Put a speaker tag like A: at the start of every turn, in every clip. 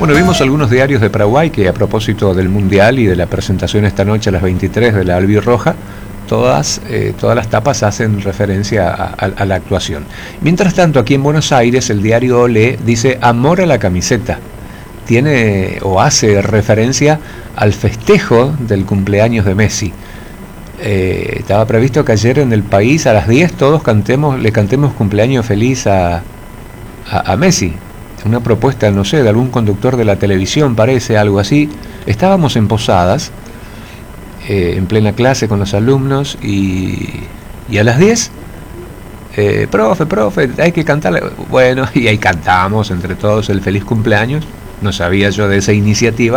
A: Bueno, vimos algunos diarios de Paraguay que, a propósito del Mundial y de la presentación esta noche a las 23 de la albirroja, todas las tapas hacen referencia a la actuación. Mientras tanto, aquí en Buenos Aires, el diario Olé dice amor a la camiseta. Tiene o hace referencia al festejo del cumpleaños de Messi. Estaba previsto que ayer en El País a las 10 todos le cantemos cumpleaños feliz a Messi. Una propuesta, no sé, de algún conductor de la televisión, parece, algo así. Estábamos en Posadas, en plena clase con los alumnos, y a las 10, profe, hay que cantarle. Bueno, y ahí cantamos entre todos el feliz cumpleaños. No sabía yo de esa iniciativa.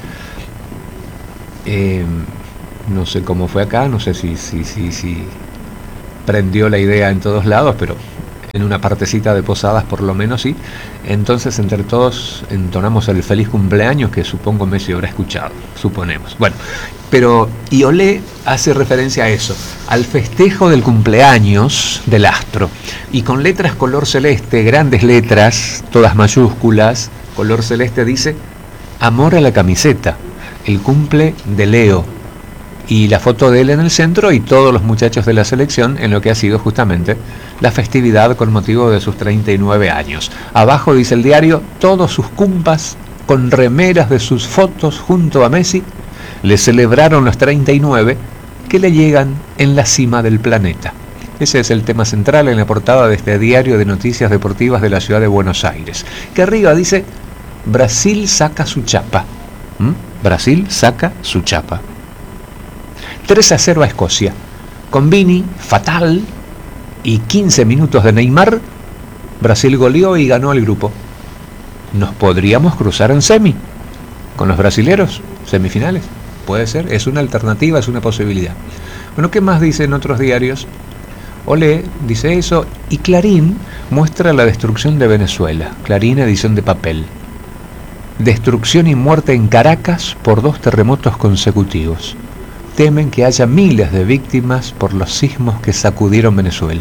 A: No sé cómo fue acá, no sé si prendió la idea en todos lados, pero en una partecita de Posadas por lo menos sí. Entonces entre todos entonamos el feliz cumpleaños, que supongo Messi habrá escuchado, suponemos. Bueno, pero y Olé hace referencia a eso, al festejo del cumpleaños del astro, y con letras color celeste, grandes letras, todas mayúsculas, color celeste, dice amor a la camiseta, el cumple de Leo, y la foto de él en el centro y todos los muchachos de la selección en lo que ha sido justamente la festividad con motivo de sus 39 años. Abajo dice el diario, todos sus cumpas con remeras de sus fotos junto a Messi le celebraron los 39 que le llegan en la cima del planeta. Ese es el tema central en la portada de este diario de noticias deportivas de la ciudad de Buenos Aires, que arriba dice Brasil saca su chapa. Brasil saca su chapa. 3-0 a Escocia. Con Vini, fatal, y 15 minutos de Neymar, Brasil goleó y ganó el grupo. ¿Nos podríamos cruzar en semi con los brasileros? ¿Semifinales? Puede ser, es una alternativa, es una posibilidad. Bueno, ¿qué más dicen otros diarios? Olé dice eso, y Clarín muestra la destrucción de Venezuela. Clarín, edición de papel. Destrucción y muerte en Caracas por 2 terremotos consecutivos. Temen que haya miles de víctimas por los sismos que sacudieron Venezuela.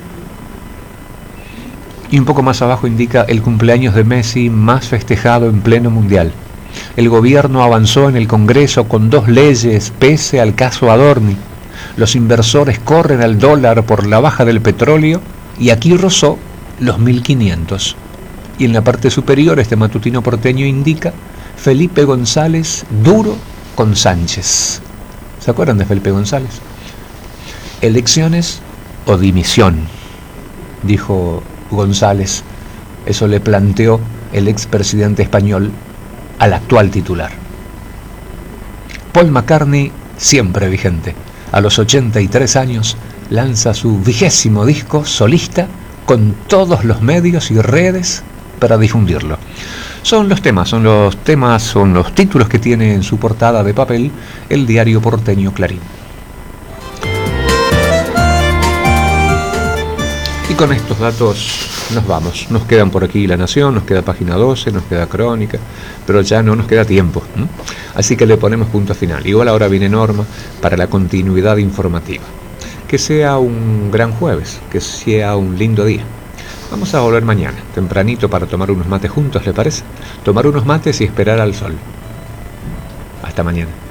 A: Y un poco más abajo indica el cumpleaños de Messi más festejado en pleno mundial. El gobierno avanzó en el Congreso con 2 leyes pese al caso Adorni. Los inversores corren al dólar por la baja del petróleo y aquí rozó los 1.500. Y en la parte superior este matutino porteño indica Felipe González duro con Sánchez. ¿Se acuerdan de Felipe González? Elecciones o dimisión, dijo González. Eso le planteó el expresidente español al actual titular. Paul McCartney, siempre vigente, a los 83 años, lanza su 20º disco solista con todos los medios y redes para difundirlo. Son los títulos que tiene en su portada de papel el diario porteño Clarín. Y con estos datos nos vamos. Nos quedan por aquí La Nación, nos queda Página 12, nos queda Crónica, pero ya no nos queda tiempo. Así que le ponemos punto final. Igual ahora viene Norma para la continuidad informativa. Que sea un gran jueves, que sea un lindo día. Vamos a volver mañana, tempranito, para tomar unos mates juntos, ¿le parece? Tomar unos mates y esperar al sol. Hasta mañana.